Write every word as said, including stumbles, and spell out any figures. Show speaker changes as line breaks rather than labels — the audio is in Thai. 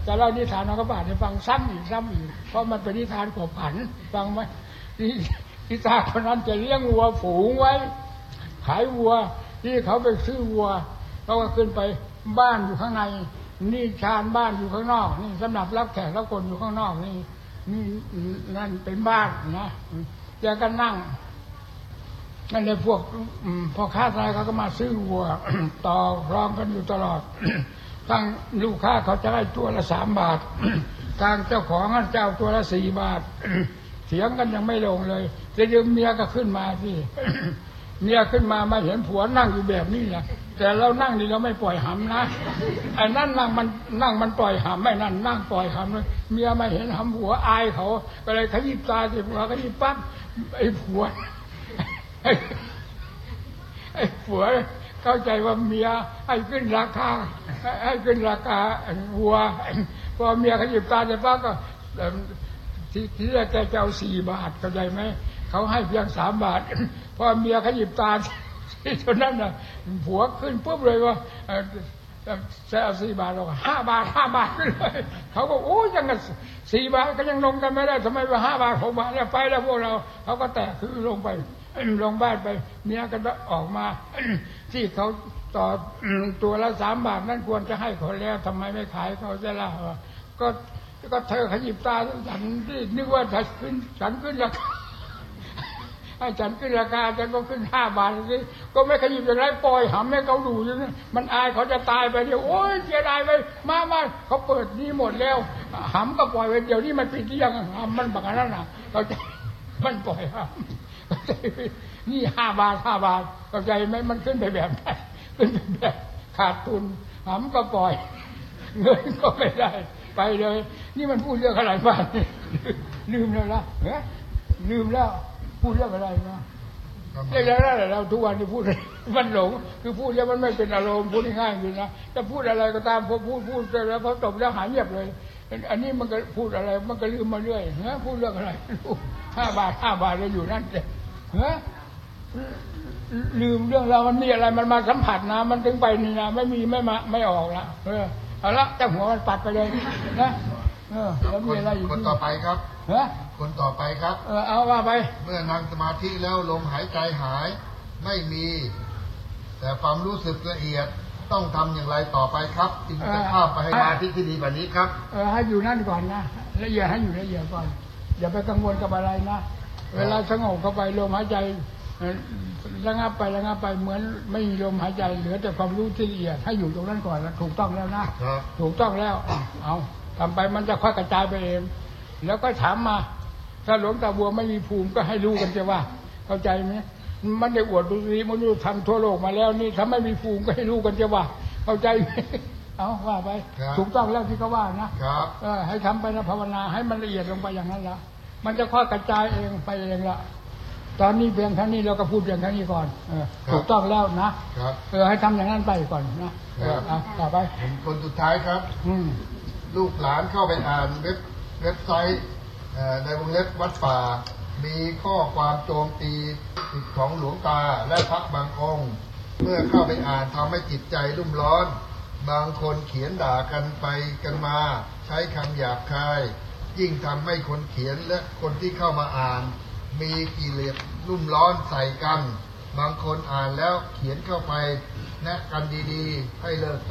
จะเล่านิทานนกกระบาดให้ฟังซ้ำอีกซ้ำอีกเพราะมันเป็นนิทานขบขันฟังไหมนิทานคนนั้นจะเลี้ยงวัวฝูงไว้ขายวัวที่เขาไปซื้อวัวเขาก็ขึ้นไปบ้านอยู่ข้างในนี่ชานบ้านอยู่ข้างนอกนี่สำหรับรับแขกรับคนอยู่ข้างนอกนี่นี่นั่นเป็นบ้านนะแกก็นั่งนั่นเลยพวกพอค้าทายเขาก็มาซื้อวัวต่อรองกันอยู่ตลอดทั้งลูกค้าเขาจะได้ตัวละสามบาททางเจ้าของนั่นเจ้าตัวละสี่บาทเถียงกันยังไม่ลงเลยจะยืมเมียก็ขึ้นมาสิเมียขึ้นมามาเห็นผัวนั่งอยู่แบบนี้แหละแต่เรานั่งนี่เราไม่ปล่อยหำนะไอ้นั่นนั่งมันนั่งมันปล่อยหำไม่นั่นนั่งปล่อยหำเลยเมียมาเห็นหำผัวอายเขาก็เลยขยิบตาสิผัวขยิบปั๊บไอ้ผัวไอ้ผัวเข้าใจว่าเมียให้ขึ้นราคาให้ขึ้นราคาวัวพอเมียขยิบตาเสร็จปั๊บก็ที่ที่แรกแกจะเอาสี่บาทเข้าใจไหมเขาให้เพียงสามบาทพอเมียขยิบตาที่ตอนนั้นน่ะผัวขึ้นปุ๊บเลยว่าจะเอาสี่บาทหรอกห้าบาทห้าบาทขึ้นเลยเขาก็โอ้ยังกันสี่บาทก็ยังลงกันไม่ได้ทำไมว่าห้าบาทหกบาทแล้วไปแล้วพวกเราเขาก็แตกคือลงไปลงบ้านไปเมียก็ออกมาที่เขาต่อตัวละสามบาทนั่นควรจะให้เขาแล้วทำไมไม่ขายเขาจะล่ะก็ก็เธอขยิบตาฉันที่นึกว่าฉันขึ้นฉันขึ้นราคาให้ฉันขึ้นราคาฉันก็ขึ้นห้าบาทสิก็ไม่ขยิบอย่างไรปล่อยหำให้เขาดูอยู่นี่มันอายเขาจะตายไปเดี๋ยวโอ้ยเสียดายไปมามาเขาเปิดนี่หมดแล้วหำก็ปล่อยไปเดี๋ยวนี้มันปิดที่ยังหำมันบักนั่นน่ะเขาจะมันปล่อยหำนี่ห้าบาทห้าบาทเข้าใจไหมมันขึ้นไปแบบไหนขึ้นไปแบบขาดทุนหำก็ปล่อยเงินก็ไม่ได้ไปเลยนี่มันพูดเรื่องอะไรบ้างลืมแล้วละเฮ้ยลืมแล้วพูดเรื่องอะไรนะเรื่องอะไรเราทุกวันนี้พูดมันหลงคือพูดแล้วมันไม่เป็นอารมณ์พูดง่ายๆอยู่นะจะพูดอะไรก็ตามพอพูดพูดแล้วพอจบแล้วหายเงียบเลยอันนี้มันก็พูดอะไรมันก็ลืมมาเรื่อยเฮ้ยพูดเรื่องอะไรห้าบาทห้าบาทเราอยู่นั่นเองเฮ้ยลืมเรื่องเรามันมีอะไรมันมาสัมผัสนะมันถึงไปนี่นะไม่มีไม่มาไม่ออกละเออเอาละแต่หัวมันปัดไปเลยนะเออแล้วมีอะไรอยู่
คนต่อไปครับ
เฮ้ย
คนต่อไปครับ
เออเอาว่าไป
เมื่อนั่งสมาธิแล้วลมหายใจหายไม่มีแต่ความรู้สึกละเอียดต้องทำอย่างไรต่อไปครับจึงจะข้ามไปให้สมาธิที่ดีแบบนี้ครับ
เออให้อยู่นั่นก่อนนะละเอียดให้อยู่ละเอียดก่อนอย่าไปกังวลกับอะไรนะเวลาสงบเข้าไปลมหายใจระงับไประงับไปเหมือนไม่มีลมหายใจเหลือแต่ความรู้ที่ละเอียดให้อยู่ตรงนั้นก่อนแล้วถูกต้องแล้วนะถูกต้องแล้วเอาทำไปมันจะค่อยกระจายไปเองแล้วก็ถามมาถ้าหลวงตาบัวไม่มีภูมิก็ให้รู้กันจะว่าเข้าใจไหมมันได้อวดดุรีมันอยู่ทำทั่วโลกมาแล้วนี่ถ้าไม่มีภูมิก็ให้รู้กันจะว่าเข้าใจไหมเอาว่าไปถูกต้องแล้วที่เขาว่านะครับเออให้ทำไปนะภาวนาให้มันละเอียดลงไปอย่างนั้นละมันจะค่อยกระจายเองไปเองละตอนนี้เพียงแค่นี้เราก็พูดเพียงแค่นี้ก่อนเออถูกต้องแล้วนะเออให้ทำอย่างนั้นไปก่อนนะเออเอาต่อไป
คนสุดท้ายครับ
อืม
ลูกหลานเข้าไปอ่านเว็บเว็บไซต์ในวงเล็บวัดป่ามีข้อความโจมตีจิตของหลวงตาและพระบางองค์เมื่อเข้าไปอ่านทำให้จิตใจรุ่มร้อนบางคนเขียนด่ากันไปกันมาใช้คำหยาบคายยิ่งทำให้คนเขียนและคนที่เข้ามาอ่านมีกิเลสรุ่มร้อนใส่กันบางคนอ่านแล้วเขียนเข้าไปแนะกันดีๆให้เลิก